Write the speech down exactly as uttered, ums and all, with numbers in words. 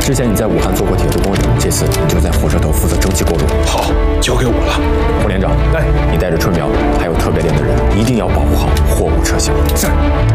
之前你在武汉做过铁路工人，这次你就在火车头负责蒸汽过路。 好，交给我了。 胡连长， 哎， 你带着春苗还有特别连的人，一定要保护好货物车厢。 是。